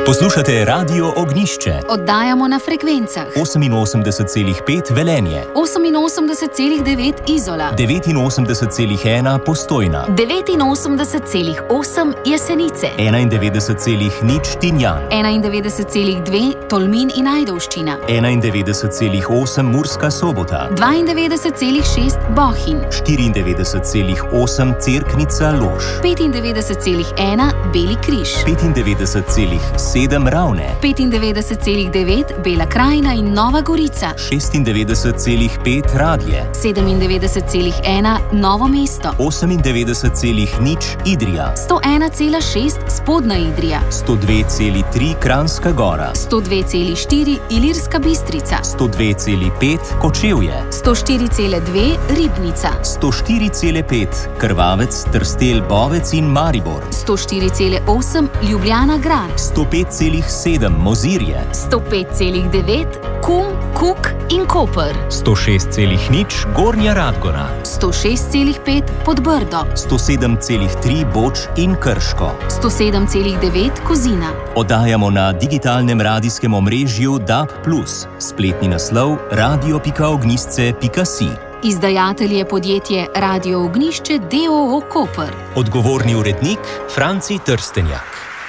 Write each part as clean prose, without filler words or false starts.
Poslušate Radio Ognjišče. Oddajamo na frekvencah 88,5 Velenje, 88,9 Izola, 89,1 Postojna, 89,8 Jesenice, 91,0 Tinjan, 91,2 Tolmin in Ajdovščina, 91,8 Murska Sobota, 92,6 Bohinj, 94,8 Cerknica Lož, 95,1 Beli križ, 95,7 Ravne, 95,9 Bela krajina in Nova Gorica, 96,5 Radlje, 97,1 Novo mesto, 98,0 Idrija, 101,6 Spodnja Idrija, 102,3 Kranjska Gora, 102,4 Ilirska Bistrica, 102,5 Kočevje, 104,2 Ribnica, 104,5 Krvavec, Trstelj, Bovec in Maribor, 104,8 Ljubljana Grad, 105,7 Mozirje, 105,9 Kum, Kuk in Koper, 106,0 Gornja Radgona, 106,5 Podbrdo, 107,3 Boč in Krško, 107,9 Kozina. Oddajamo na digitalnem radijskem omrežju DAB+, spletni naslov radio.ognjišče.si. Izdajatelj je podjetje Radio Ognjišče d.o.o. Koper. Odgovorni urednik Franci Trstenjak.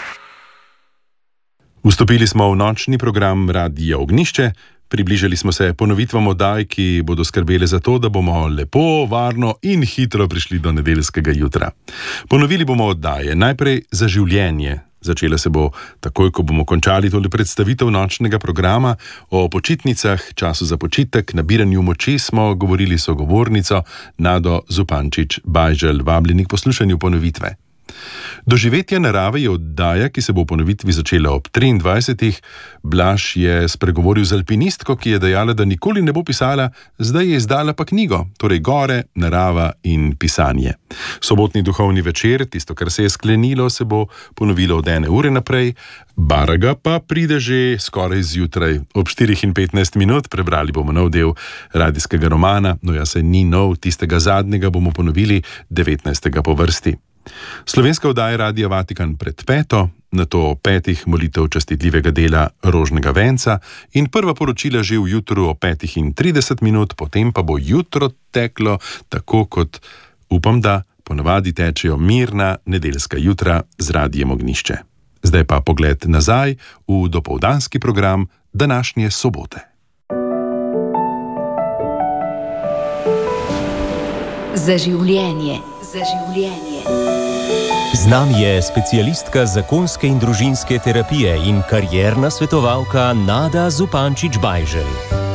Vstopili smo v nočni program Radia Ognjišče, približali smo se ponovitvam oddaj, ki bodo skrbele za to, da bomo lepo, varno in hitro prišli do nedeljskega jutra. Ponovili bomo oddaje najprej za življenje. Začela se bo takoj, ko bomo končali tole predstavitev nočnega programa. O počitnicah, času za počitek, nabiranju moči smo govorili sogovornico Nado Zupančič-Bajželj. Vabljeni k poslušanju ponovitve. Doživetje narave je oddaja, ki se bo v ponovitvi začela ob 23. Blaž je spregovoril z alpinistko, ki je dejala, da nikoli ne bo pisala, zdaj je izdala pa knjigo, torej gore, narava in pisanje. Sobotni duhovni večer, tisto, kar se je sklenilo, se bo ponovilo od 1 ure naprej, Baraga pa pride že skoraj zjutraj. Ob 4:15 prebrali bomo nov del radijskega romana, no ja, se ni nov, tistega zadnjega bomo ponovili 19. po vrsti. Slovenska oddaja Radia Vatikan pred 5, nato 5 molitev častitljivega dela Rožnega venca in prva poročila že v jutru o 5:30, potem pa bo jutro teklo tako, kot upam, da ponavadi tečejo mirna nedeljska jutra z Radijem Ognjišče. Zdaj pa pogled nazaj v dopoldanski program današnje sobote. Za življenje. Z nami je specialistka zakonske in družinske terapije in karierna svetovalka Nada Zupančič-Bajželj.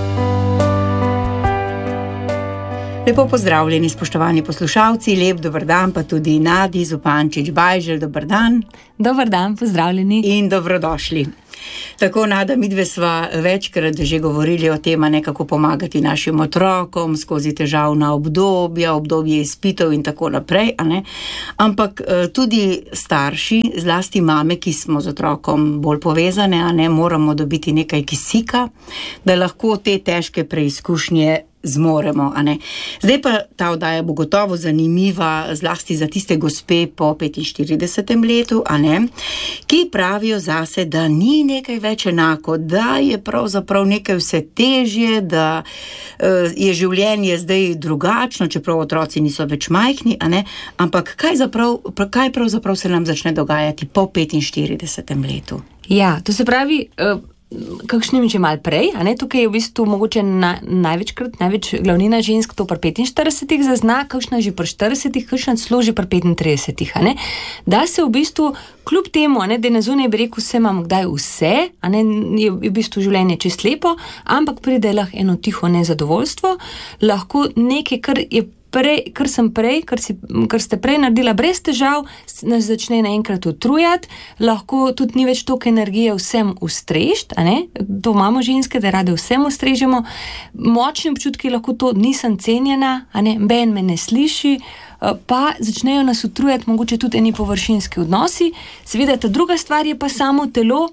Lepo pozdravljeni, spoštovani poslušalci, lep dober dan pa tudi Nadi Zupančič-Bajželj, dober dan. Dober dan, pozdravljeni. In dobrodošli. Tako, Nada, midve sva večkrat že govorili o tem, nekako pomagati našim otrokom skozi težavna obdobja, obdobje izpitov in tako naprej, ampak tudi starši, zlasti mame, ki smo z otrokom bolj povezane, moramo dobiti nekaj kisika, da lahko te težke preizkušnje zmoremo, Zdaj pa ta oddaja bo gotovo zanimiva, zlasti za tiste gospe po 45. letu, ki pravijo zase, da ni nekaj več enako, da je pravzaprav nekaj vse težje, da je življenje zdaj drugačno, čeprav otroci niso več majhni, ampak kaj pravzaprav se nam začne dogajati po 45. letu? Ja, to se pravi, kakšnim že malo prej, tukaj je v bistvu mogoče največ glavnina žensk to pri 45 zazna, kakšna že pri 40, kakšna celo že pri 35, da se v bistvu kljub temu, da na zunaj bi rekel, vse imamo kdaj vse, je v bistvu življenje čist lepo, ampak pride lahko eno tiho nezadovoljstvo, lahko nekaj, kar ste prej naredila brez težav, nas začne naenkrat utrujati, lahko tudi ni več toliko energije vsem ustrežiti, to imamo ženske, da rade vsem ustrežemo, močni občutki lahko to, nisem cenjena, ben me ne sliši, pa začnejo nas utrujati mogoče tudi eni površinski odnosi. Seveda ta druga stvar je pa samo telo,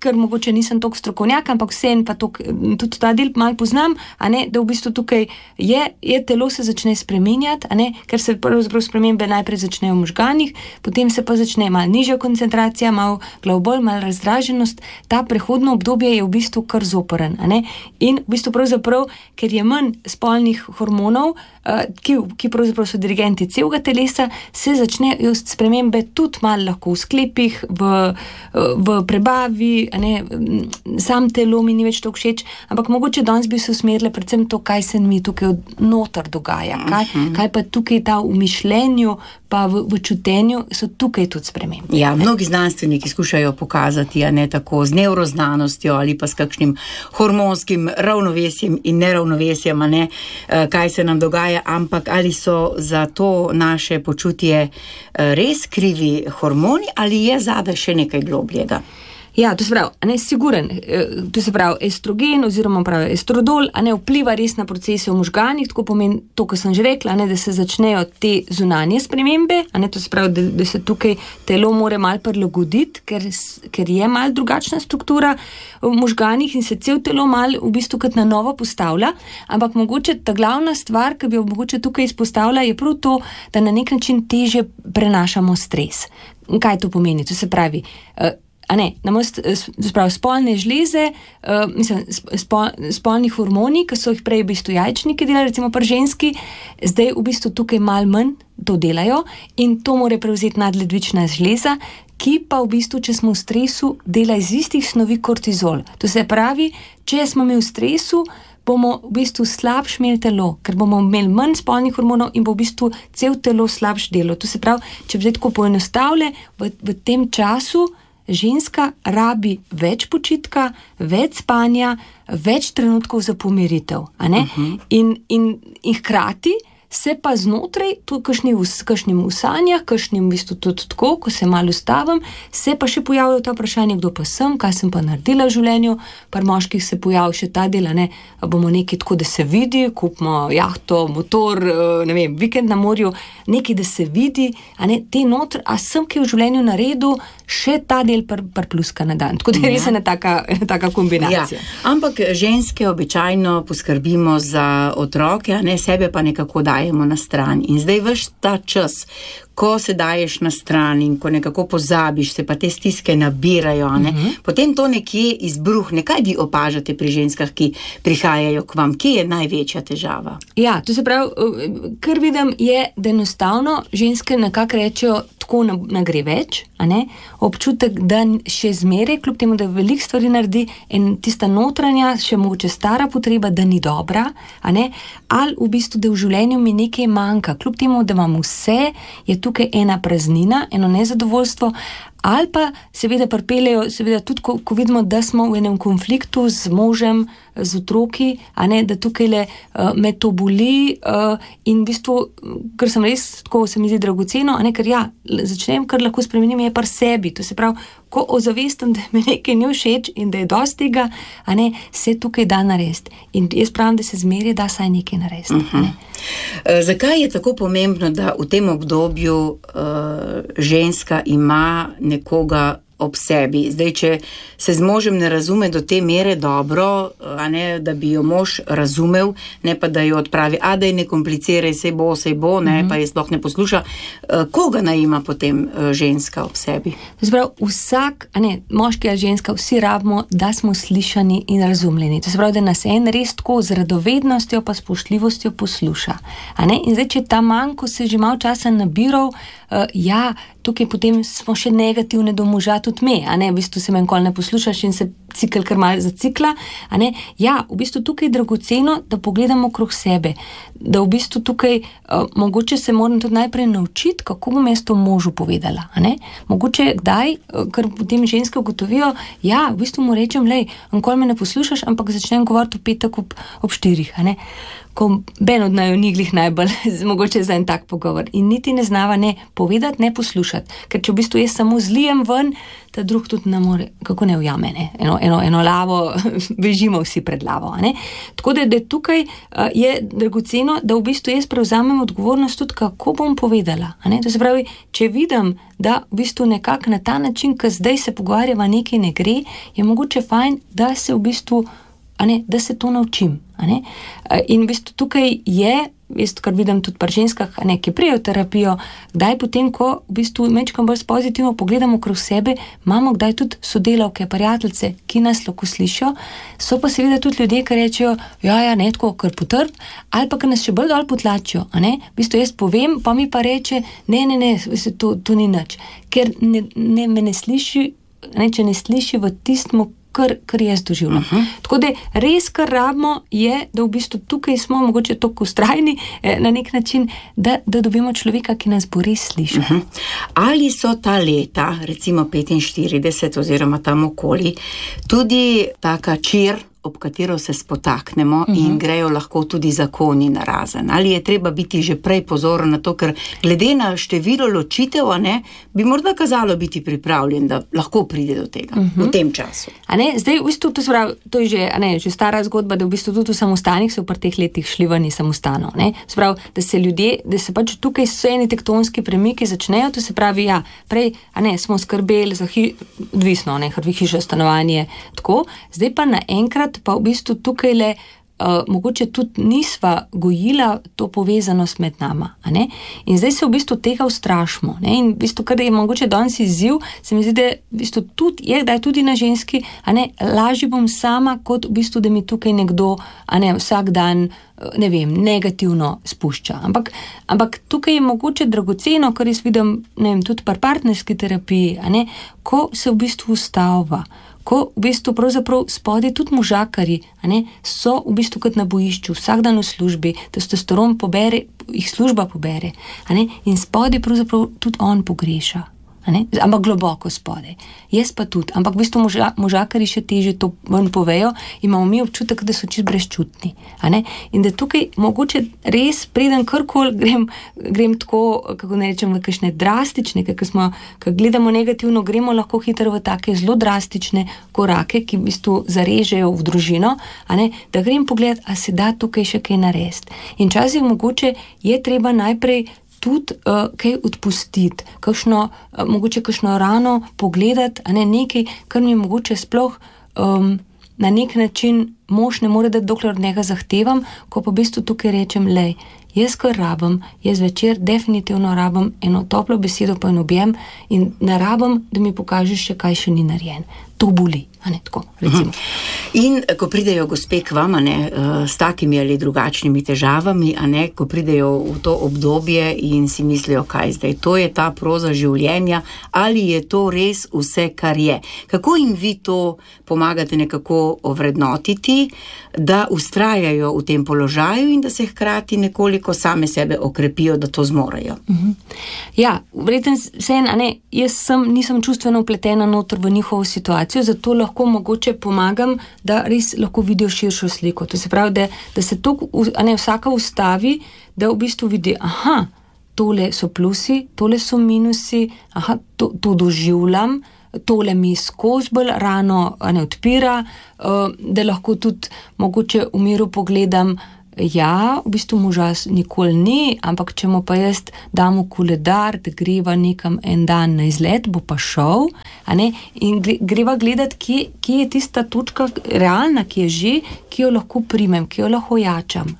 ker mogoče nisem toliko strokovnjak, ampak vseeno pa tudi ta del malo poznam, a ne, da v bistvu tukaj je telo se začne spreminjati, a ne, ker se pravzaprav spremembe najprej začnejo v možganih, potem se pa začne malo nižja koncentracija, malo glavobol, malo razdraženost. Ta prehodno obdobje je v bistvu kar zoporen, a ne, in v bistvu pravzaprav, ker je manj spolnih hormonov, ki pravzaprav so dirigenti celega telesa, se začnejo spremembe tudi malo lahko v sklepih, v prebavi, a ne, sam telo mi ni več to všeč, ampak mogoče danes bi se usmerile predvsem to, kaj se mi tukaj noter dogaja, kaj pa tukaj ta v mišljenju, pa v čutenju so tukaj tudi spremembe. Ja, mnogi znanstveniki skušajo pokazati, a ne tako z nevroznanostjo ali pa s kakšnim hormonskim ravnovesjem in neravnovesjem, a ne, kaj se nam dogaja, ampak ali so za to naše počutje res krivi hormoni ali je zadaj še nekaj globljega? Ja, to se pravi, a ne, siguren, to se pravi, estrogen oziroma pravi estrodol, a ne, vpliva res na procese v možganih, tako pomeni to, kar sem že rekla, a ne, da se začnejo te zunanje spremembe, a ne, to se pravi, da se tukaj telo more malo prilagoditi, ker je malo drugačna struktura v možganih in se cel telo malo v bistvu kot na novo postavlja, ampak mogoče ta glavna stvar, ki bi jo mogoče tukaj izpostavila, je prav to, da na nek način težje prenašamo stres. Kaj to pomeni? To se pravi, a ne, spolne žleze, spolni hormoni, ki so jih prej v bistvu jajčniki delali, recimo pri ženski, zdaj v bistvu tukaj malo manj to delajo in to more prevzeti nadledvična žleza, ki pa v bistvu, če smo v stresu, dela iz istih snovi kortizol. To se pravi, če smo mi v stresu, bomo v bistvu slabš imeli telo, ker bomo imeli manj spolnih hormonov in bo v bistvu cel telo slabš delo. To se pravi, če bi zdaj tako poenostavile, v tem času ženska rabi več počitka, več spanja, več trenutkov za pomiritev, a ne? In hkrati se pa znotraj kakšnim usanjah, kakšnim v bistvu tudi tako, ko se malo ustavim, se pa še pojavljajo ta vprašanje, kdo pa sem, kaj sem pa naredila v življenju, pri moških se pojavlja še ta del, ne, bomo nekaj tako, da se vidi, kupimo jahto, motor, ne vem, vikend na morju, nekaj, da se vidi, a ne, te notr, a sem kaj v življenju naredil, še ta del pluska na dan. Tako da je res ena taka kombinacija. Ja, ampak ženske običajno poskrbimo za otroke, a ne, sebe pa nekako dajemo na stran. In zdaj veš ta čas, ko se daješ na stran in ko nekako pozabiš, se pa te stiske nabirajo, a ne? Potem to nekje izbruhne. Kaj vi opažate pri ženskah, ki prihajajo k vam? Kje je največja težava? Ja, to se pravi, kar vidim je, da enostavno ženske nekako rečejo, tako nagre več, a ne? Občutek, da še zmeraj, kljub temu, da veliko stvari naredi in tista notranja, še mogoče stara potreba, da ni dobra, a ne? Ali v bistvu, da v življenju mi nekaj manjka, kljub temu, da imam vse, je tukaj ena praznina, eno nezadovoljstvo, ali pa seveda pripeljejo, seveda tudi, ko vidimo, da smo v enem konfliktu z možem, z otroki, a ne, da tukaj me to boli in v bistvu, ker sem res, tako se mi zdi dragoceno, a ne, ker ja, začnem, kar lahko spremenim, je pri sebi, to se pravi, ko ozavestim, da me nekaj ni všeč in da je dosti tega, a ne, se tukaj da narediti. In jaz pravim, da se zmeraj da saj nekaj narediti. Zakaj je tako pomembno, da v tem obdobju ženska ima nekoga ob sebi? Zdaj, če se z možem ne razume do te mere dobro, a ne, da bi jo mož razumel, ne pa da jo odpravi, a da je ne kompliciraj, sej bo, ne, pa je sploh ne posluša. Koga naj ima potem ženska ob sebi? Zbrav, vsak, a ne, moški ali ženska, vsi rabimo, da smo slišani in razumljeni. To se pravi, da nas en res tako z radovednostjo pa spoštljivostjo posluša. A ne? In zdaj, če ta manj, ko se že malo časa nabiral, ja, tukaj potem smo še negativne do moža tudi me, a ne, v bistvu se me nikoli ne poslušaš in se cikl kar malo zacikla, a ne, ja, v bistvu tukaj je dragoceno, da pogledamo okrog sebe, da v bistvu tukaj mogoče se moram tudi najprej naučiti, kako bom jaz to možu povedala, a ne, mogoče kdaj, ker potem ženske ugotovijo, ja, v bistvu mu rečem, lej, nikoli me ne poslušaš, ampak začnem govoriti v petek ob 4, a ne, ko ben od naju niglih najbolj mogoče za en tak pogovor in niti ne znava ne povedati, ne poslušati, ker če v bistvu jaz samo zlijem ven, ta drug tudi ne more, kako ne ujame, ne? Eno lavo, bežimo vsi pred lavo, ne? Tako da tukaj je dragoceno, da v bistvu jaz prevzamem odgovornost tudi, kako bom povedala, ne? To se pravi, če vidim, da v bistvu nekako na ta način, ko zdaj se pogovarjava, nekaj ne gre, je mogoče fajn, da se v bistvu, da se to naučim, in v bistvu tukaj je, kar vidim tudi pri ženskah, ki prijejo terapijo, kdaj potem, ko v bistvu mečkam bolj pozitivno pogledamo okrog sebe, imamo kdaj tudi sodelavke, prijateljice, ki nas lahko slišijo, so pa seveda tudi ljudje, ki rečejo, ne tako, kar potrp, ali pa, ki nas še bolj dol potlačijo, v bistvu jaz povem, pa mi pa reče, ne, to ni nič, ker me ne sliši, če ne sliši v tistmu, kar jaz doživljam. Tako da res, kar rabimo, je, da v bistvu tukaj smo mogoče toliko ustrajni na nek način, da dobimo človeka, ki nas bo res slišal. Ali so ta leta, recimo 45 oziroma tam okoli, tudi taka čir, ob katero se spotaknemo in grejo lahko tudi zakoni narazen. Ali je treba biti že prej pozoren na to, ker glede na število ločitev, bi morda kazalo biti pripravljen, da lahko pride do tega v tem času. Zdaj, v bistvu, to je že stara zgodba, da v bistvu tudi v samostanih so v teh letih šli ven iz samostanov. Se pravi, da se pač tukaj so eni tektonski premiki začnejo, to se pravi, prej, smo skrbeli za odvisno, hiša, stanovanje, tako, zdaj pa naenkrat pa v bistvu tukaj le mogoče tudi nisva gojila to povezanost med nama. In zdaj se v bistvu tega ustrašimo. In v bistvu, kar je mogoče danes izziv, se mi zdi, da v bistvu tudi na ženski, lažje bom sama, kot v bistvu, da mi tukaj nekdo vsak dan negativno spušča. Ampak tukaj je mogoče dragoceno, kar jaz vidim, tudi pri partnerski terapiji, ko se v bistvu ustavlja, ko v bistvu pravzaprav spodaj tudi možakarji, so v bistvu kot na bojišču, vsak dan v službi, testosteron pobere, jih služba pobere, in spodaj pravzaprav tudi on pogreša. Ampak globoko spodaj. Jaz pa tudi. Ampak v bistvu možakarji še teže to ven povejo, imamo mi občutek, da so čisto brezčutni. In da tukaj mogoče res preden karkoli grem tako, kako ne rečem, v kakšne drastične, ker gledamo negativno, gremo lahko hitro v take zelo drastične korake, ki v bistvu zarežejo v družino, da grem pogledat, a se da tukaj še kaj narediti. In časih mogoče je treba najprej tudi kaj odpustiti, mogoče kakšno rano pogledati, nekaj, kar mi mogoče sploh na nek način mož ne more dati, dokler od njega zahtevam, ko pa v bistvu tukaj rečem, jaz kar rabim, jaz večer definitivno rabim eno toplo besedo pa en objem in ne rabim, da mi pokažeš še kaj še ni narejen. To boli, tako, recimo. In ko pridejo gospe k vam, s takimi ali drugačnimi težavami, ko pridejo v to obdobje in si mislijo, kaj zdaj, to je ta proza življenja, ali je to res vse, kar je. Kako jim vi to pomagate nekako ovrednotiti, da ustrajajo v tem položaju in da se hkrati nekoliko same sebe okrepijo, da to zmorejo? Verjetno jaz nisem čustveno vpletena noter v njihovo situacijo, zato lahko mogoče pomagam, da res lahko vidijo širšo sliko. To se pravi, da se to vsaka ustavi, da v bistvu vidi, tole so plusi, tole so minusi, to doživljam, tole mi skozi bolj rano odpira, da lahko tudi mogoče v miru pogledam, v bistvu moža nikoli ni, ampak če mu pa jaz dam v koledar, da greva nekam en dan na izlet, bo pa šel, in greva gledati, kje je tista točka realna, ki je že, ki jo lahko primem, ki jo lahko jačam,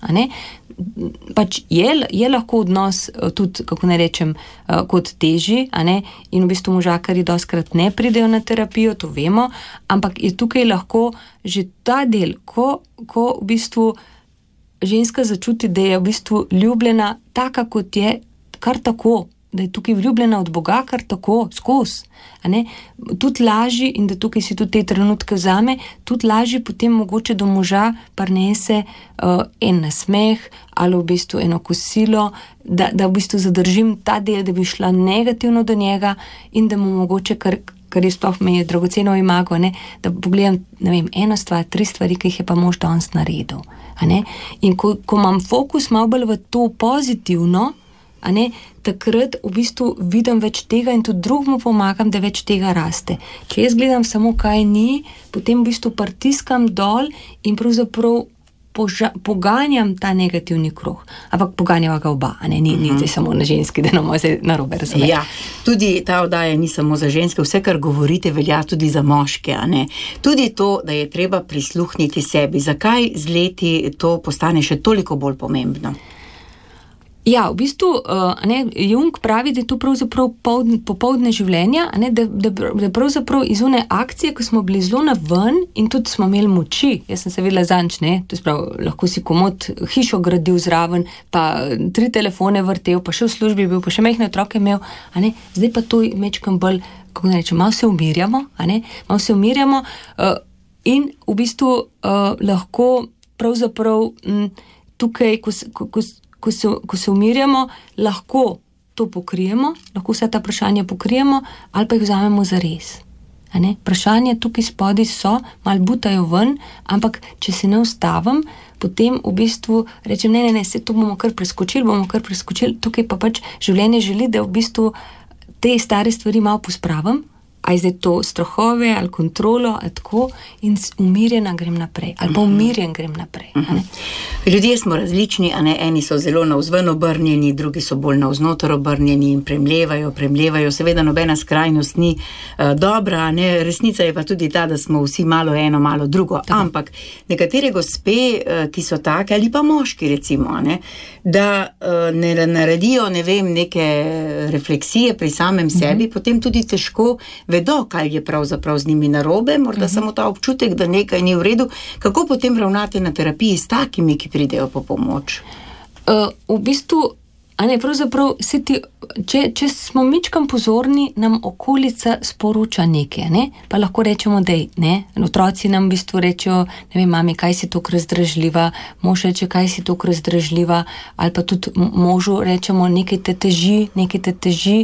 Pač je lahko odnos tudi, kako ne rečem, kot teži, in v bistvu možakarji dostkrat ne pridejo na terapijo, to vemo, ampak je tukaj lahko že ta del, ko v bistvu ženska začuti, da je v bistvu ljubljena taka, kot je, kar tako, da je tukaj vljubljena od Boga, kar tako, skozi. Tudi lažji, in da tukaj si tudi te trenutke vzame, tudi lažji potem mogoče do moža prinese en nasmeh ali v bistvu eno kosilo, da v bistvu zadržim ta del, da bi šla negativno do njega in da mu mogoče, kar je sploh me je dragoceno imago, da pogledam, eno stvar, 3 stvari, ki jih je pa mož danes naredil. In ko imam fokus malo bolj v to pozitivno, takrat v bistvu vidim več tega in tudi drugmu pomagam, da več tega raste. Če jaz gledam samo, kaj ni, potem v bistvu pritiskam dol in pravzaprav poganjam ta negativni krog. Ampak poganjava ga oba, ni samo na ženski, da nam se narobe razume. Ja, tudi ta oddaja ni samo za ženske, vse, kar govorite, velja tudi za moške, Tudi to, da je treba prisluhniti sebi. Zakaj z leti to postane še toliko bolj pomembno? Ja, v bistvu, Jung pravi, da je to pravzaprav popoldne življenja, da pravzaprav iz one akcije, ko smo bili zelo na ven in tudi smo imeli moči, jaz sem se videla zanč, to je prav, lahko si komod hišo gradil zraven, pa 3 telefone vrtel, pa še v službi bil, pa še majhne otroke imel, zdaj pa to mečkam bolj, kako da rečem, malo se umirjamo, in v bistvu lahko pravzaprav tukaj, ko se umirjamo, lahko to pokrijemo, lahko vse ta vprašanja pokrijemo ali pa jih vzamemo za res. Vprašanja tukaj spodaj so, malo butajo ven, ampak če se ne ustavim, potem v bistvu rečem, ne, se to bomo kar preskočili, tukaj pa pač življenje želi, da v bistvu te stare stvari malo pospravim, ali zdaj to strahove, ali kontrolo, ali tako, in umirjena grem naprej, ali pa umirjen grem naprej. Ljudje smo različni, eni so zelo navzven obrnjeni, drugi so bolj navznoter obrnjeni in premlevajo, seveda nobena skrajnost ni dobra, resnica je pa tudi ta, da smo vsi malo eno, malo drugo, ampak nekatere gospe, ki so take, ali pa moški recimo, da ne naredijo, neke refleksije pri samem sebi, potem tudi težko vedo, kaj je pravzaprav z njimi narobe, morda samo ta občutek, da nekaj ni v redu. Kako potem ravnate na terapiji s takimi, ki pridejo po pomoč? V bistvu, pravzaprav, če smo mičkam pozorni, nam okolica sporoča nekaj, pa lahko rečemo, otroci nam v bistvu rečejo, mami, kaj si toliko razdražljiva, mož reče, kaj si toliko razdražljiva, ali pa tudi možu rečemo, nekaj te teži,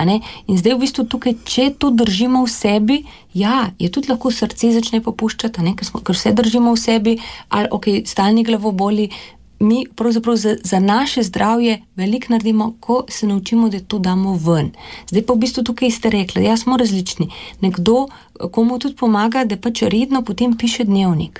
in zdaj v bistvu tukaj, če to držimo v sebi, je tudi lahko srce začne popuščati, ker vse držimo v sebi, ali stalni glavoboli. Mi pravzaprav za naše zdravje veliko naredimo, ko se naučimo, da to damo ven. Zdaj pa v bistvu tukaj ste rekli, smo različni. Nekdo, komu tudi pomaga, da pač redno potem piše dnevnik.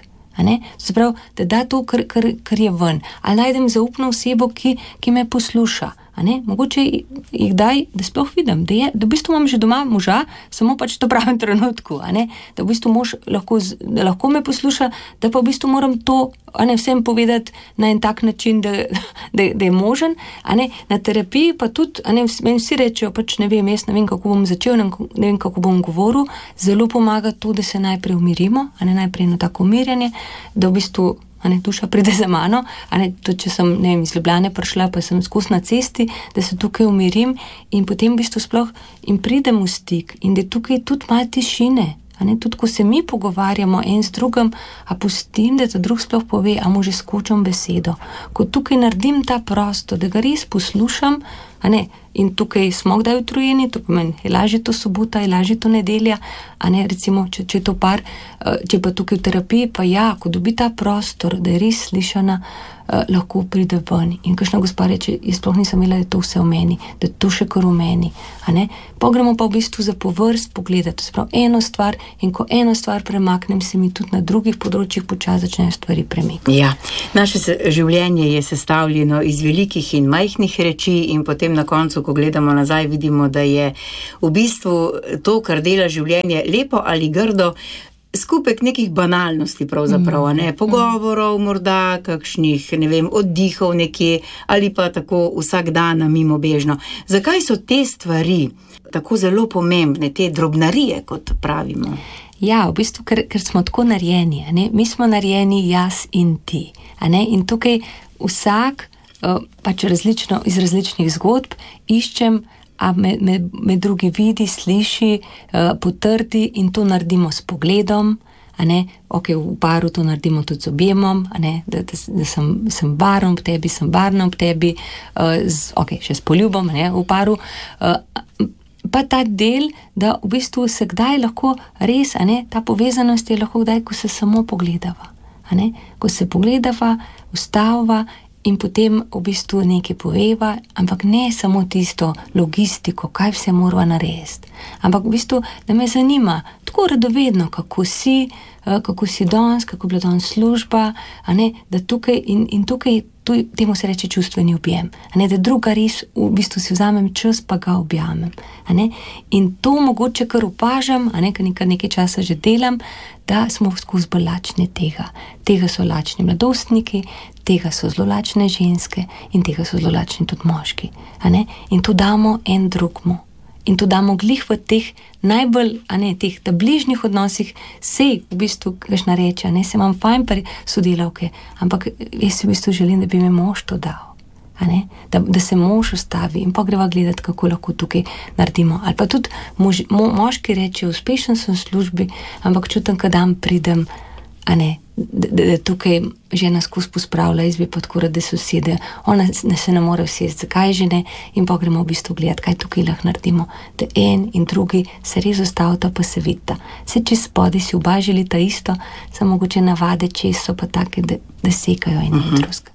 Se pravi, da da to, kar je ven. Ali najdem zaupno osebo, ki me posluša. Mogoče jih daj, da sploh vidim, da v bistvu imam že doma moža, samo pač v pravem trenutku, da v bistvu mož lahko me posluša, da pa v bistvu moram to vsem povedati na en tak način, da je možen, na terapiji pa tudi, meni vsi rečejo, pač jaz ne vem, kako bom začel, ne vem, kako bom govoril, zelo pomaga to, da se najprej umirimo, najprej tako umirjanje, da v bistvu duša pride za mano, to, če sem, iz Ljubljane prišla, pa sem skozi na cesti, da se tukaj umirim in potem v bistvu sploh in pridem v stik in da tukaj tudi malo tišine, tudi ko se mi pogovarjamo en z drugim, a pustim, da ta drug sploh pove, a mu že skočim besedo. Ko tukaj naredim ta prostor, da ga res poslušam, in tukaj smo kdaj utrujeni, to pomeni, je lažje to sobota, je lažje to nedelja, recimo, če je to par, če pa tukaj v terapiji, pa ko dobi ta prostor, da je res slišana, lahko pride ven. In kakšna gospa reče, jaz sploh nisem imela, da je to vse v meni, da je to še kar v meni. Pogremo pa v bistvu za povrst pogledati, to se pravi eno stvar, in ko eno stvar premaknem, se mi tudi na drugih področjih počasi začnejo stvari premikati. Ja, naše življenje je sestavljeno iz velikih in majhnih reči in potem na koncu, ko gledamo nazaj, vidimo, da je v bistvu to, kar dela življenje, lepo ali grdo, skupek nekih banalnosti pravzaprav, pogovorov, morda kakšnih, oddihov nekje, ali pa tako vsak dan mimobežno. Zakaj so te stvari tako zelo pomembne, te drobnarije, kot pravimo? Ja, v bistvu, ker smo tako narejeni, mi smo narejeni jaz in ti, in tukaj vsak pač iz različnih zgodb iščem, a me drugi vidi, sliši, potrdi in to naredimo s pogledom, v paru to naredimo tudi z objemom, da sem varen ob tebi, sem varna ob tebi, še s poljubom, v paru, pa ta del, da v bistvu se kdaj lahko res, ta povezanost je lahko kdaj, ko se samo pogledava, ko se pogledava, ustavava in potem v bistvu nekaj poveva, ampak ne samo tisto logistiko, kaj vse morava narediti. Ampak v bistvu, da me zanima tako radovedno, kako si danes, kako je bila danes služba, a ne, da tukaj in tukaj temu se reče čustveni objem, a ne, da druga res v bistvu si vzamem čas, pa ga objamem, a ne, in to mogoče kar opažam, a ne, kar nekaj časa že delam, da smo skozi bolj lačni tega so lačni mladostniki, tega so zelo lačne ženske in tega so zelo lačni tudi moški, a ne, in to damo en drugmu. In to damo glih v teh najbolj, a ne, teh bližnjih odnosih, sej v bistvu, kakšna reče, a ne, se imam fajn pri sodelavke, ampak jaz si v bistvu želim, da bi me mož to dal, a ne, da se mož ustavi in pa greva gledati, kako lahko tukaj naredimo. Ali pa tudi moški reče, uspešen sem v službi, ampak čutim, kad dan pridem, a ne, da tukaj žena skozi pospravlja, jaz bi pa tako rada sosede, ona se ne more vsesti, zakaj že ne, in pa gremo v bistvu gledati, kaj tukaj lahko naredimo, da en in drugi se res ustavita pa se vidita. Se čez spodaj si oba želita isto, samo mogoče navade čez so pa take, da sekajo in drugega.